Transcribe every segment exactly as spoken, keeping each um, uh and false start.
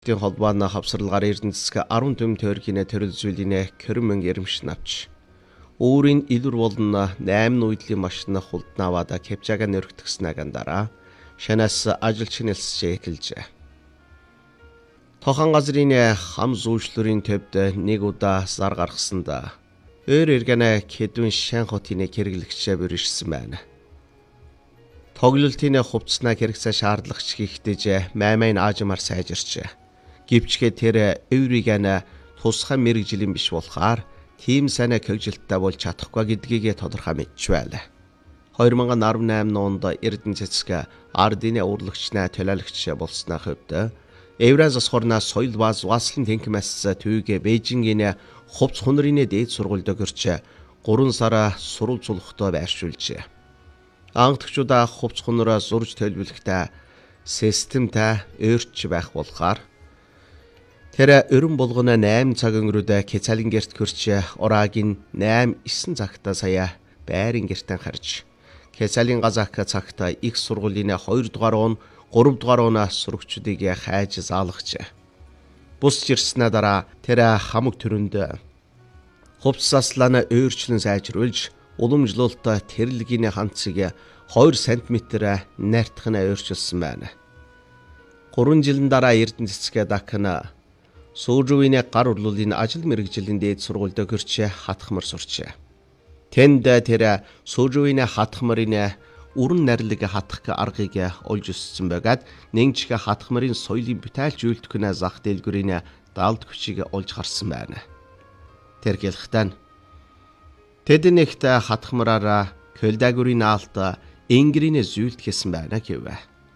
Тэн холбооны хавсралгаар Эрдэнэ засаг арван төм тойргийн төрөл зүйлийн кэрмэн ярмш навч. Өөрийн илүр болно найман үйдлийн машина хулдна аваад кепчага нөргтгснэгийн дараа шанаас ажилч нэлсэж эхэлжээ. Тохон газрын хам зүүшлөрийн төвд нэг удаа зар гаргасанда өөр эргэнэ кедүн шан хотын хэрэглэгчээ бүришсэн байна. Тоглолтын хувцснаа хэрэгцээ шаардлагач хийхдээ маймайн аажмаар сайжирчээ. Гівчгээ тэр өөрийгөө тусгай мэрэгжлийн биш болохоор тийм сайн көгжилттэй болж чадахгүй гэдгийг тодорхой мэдчихвээ. две тысячи десятв8 онд Эрдэнэ засаг ардын урлагчнаа төлөөлөгч болсны хувьд Евраз засхорна соёл баз васлан тэнхмэс түйгээ Бээжингийн хувц хунрын дээд сургуульд өгөрч гурван сар сурал цулхтой байршуулжээ. Ангадагчдаа хувц хунраа зурж төлөвлөхтэй системтэй өөрч байх болохоор тэр өрн болгоно восемь цаг өнгөрөөд Кецалин герт хөрч ораагийн восемь девять цагта сая байрын гертэн харж Кецалин газак цагта их сургуулийн two дугаар он three дугаар оноо сурагчдыг хайж заалгачээ. Бус жирснэ дараа тэр хамаг төрөнд хувцаслана өөрчлөн сайжруулж уламжлуулалтаа тэрлэгийн ханцыг two сантиметр нартах нь өөрчилсөн байна. three жилийн дараа Эрдэнэ засаг Дакна Сүүжүүний гар урлуулын ажил мэргэжлийн дээд сургуульд өгөрч хатхмар сурчээ. Тэнд тэр Сүүжүүний хатхмарын үрэн нарилэг хатах аргыг олж өссөн байгаад нэгжих хатхмарын соёлын бүтээлч үйлдвэрийн зах дэлгүүрийн даалд хүчийг олж гарсан байна. Тэр гэлхтэн тэд нэгт хатхмараараа көлдагүрийн наалт энгэрийн зүйлт хийсэн байна гэвэ.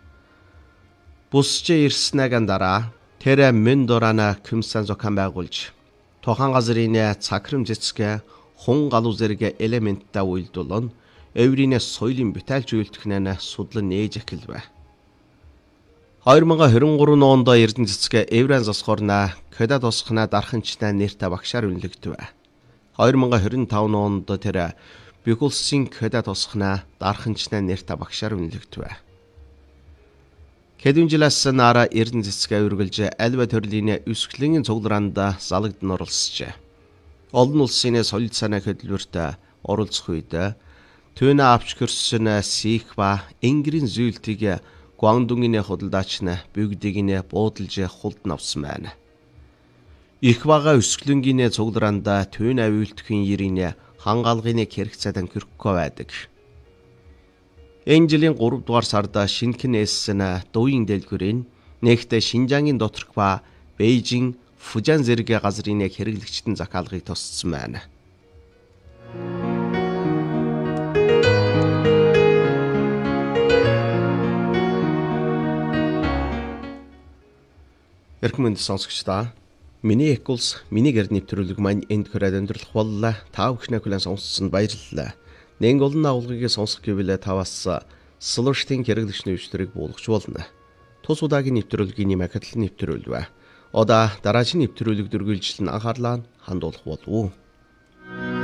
Бусч ирснэгийн дараа тэр мен дорана күмсэн зохион байгуулж тохон газрын цахрам зэцэг хун галуу зэрэг элементтэй үйлдүүлэн еврийн соёлын бүтээлч үйлдвэрнээ судлан нээж эхэлвэ. two thousand twenty-three онд Эрдэнэ засаг Евран засхорна кодад тосхна дарханчтай нэртэй багшаар үнэлэгдэв. two thousand twenty-five онд тэр Бюкулсын кодад тосхна дарханчтай нэртэй багшаар үнэлэгдэв. Хэдэн жилээс нара Эрдэнэ засаг үргэлж альва төрлийн өсгөлийн цуглаанд залагдсан оролцжээ. Олон улсын соёл санаа хөтөлбөрт оролцох үед түүнээ авч хөрсөн сих ба энгэрийн зүйлтийг Гуандунгийн худалдаач нь бүгдийг нь буудалж хулдан авсан байна. Их бага өсгөлийн цуглаанд түүнээ үйлдэхийн ерийн хангаалгын хэрэгцээдэн хөрөхгүй байдаг. Энэ жилийн three дугаар сард шинхэн дуйн дэлгүүрийн нэгт Шинжаангийн доторх ба Бээжин, Фужан зэрэг газрын хэрэглэгчдийн захиалгыг тусцсан байна. Эрхэм сонсогчдаа миний экулс миний гэр нэвтрүүлэг маань энд хүрээд өндөрлөх боллоо. Та бүхнээ хүлээн сонссон баярлалаа. Нэг олон агуулгыг сонсох гэвэл таваас слоштын хэрэглэгч нэвтрүүлэг буулгach болно. Тус удаагийн нэвтрүүлгийн нэмэгдэл нэвтрүүлвэ. Одоо дараагийн нэвтрүүлэг дөрвөлжлөн анхаарлаа хандуулах болов уу?